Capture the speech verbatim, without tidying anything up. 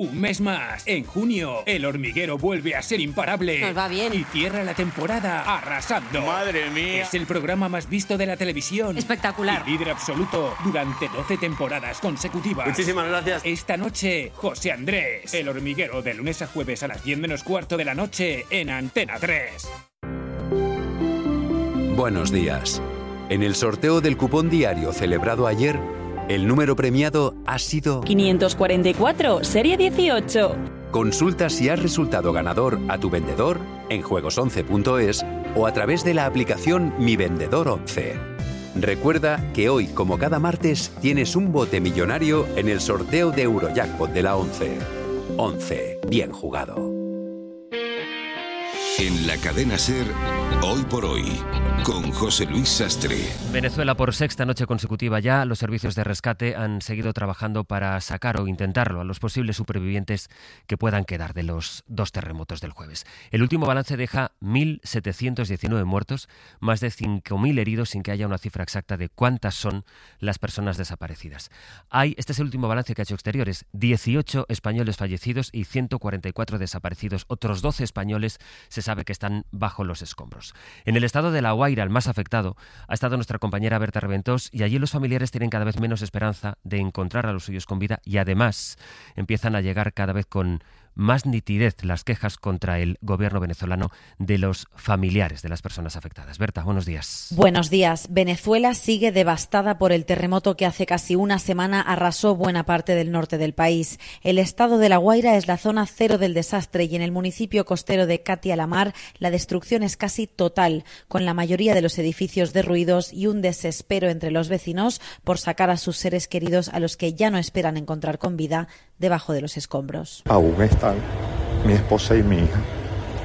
Un mes más. En junio, El Hormiguero vuelve a ser imparable. Nos va bien. Y cierra la temporada arrasando. ¡Madre mía! Es el programa más visto de la televisión. Espectacular. Y líder absoluto durante doce temporadas consecutivas. Muchísimas gracias. Esta noche, José Andrés. El Hormiguero, de lunes a jueves a las diez menos cuarto de la noche en Antena tres. Buenos días. En el sorteo del cupón diario celebrado ayer, el número premiado ha sido quinientos cuarenta y cuatro, serie dieciocho. Consulta si has resultado ganador a tu vendedor en juegos once punto es o a través de la aplicación Mi Vendedor once. Recuerda que hoy, como cada martes, tienes un bote millonario en el sorteo de Eurojackpot de la once. once. Bien jugado. En la cadena SER, Hoy por Hoy, con José Luis Sastre. Venezuela, por sexta noche consecutiva ya, los servicios de rescate han seguido trabajando para sacar o intentarlo a los posibles supervivientes que puedan quedar de los dos terremotos del jueves. El último balance deja mil setecientos diecinueve muertos, más de cinco mil heridos, sin que haya una cifra exacta de cuántas son las personas desaparecidas. Hay, este es el último balance que ha hecho Exteriores, dieciocho españoles fallecidos y ciento cuarenta y cuatro desaparecidos. Otros doce españoles se sabe que están bajo los escombros. En el estado de La Guaira, el más afectado, ha estado nuestra compañera Berta Reventós, y allí los familiares tienen cada vez menos esperanza de encontrar a los suyos con vida, y además empiezan a llegar cada vez con más nitidez las quejas contra el gobierno venezolano de los familiares de las personas afectadas. Berta, buenos días. Buenos días. Venezuela sigue devastada por el terremoto que hace casi una semana arrasó buena parte del norte del país. El estado de La Guaira es la zona cero del desastre y en el municipio costero de Cati-a-la-Mar la destrucción es casi total, con la mayoría de los edificios derruidos y un desespero entre los vecinos por sacar a sus seres queridos, a los que ya no esperan encontrar con vida, debajo de los escombros. Aún están mi esposa y mi hija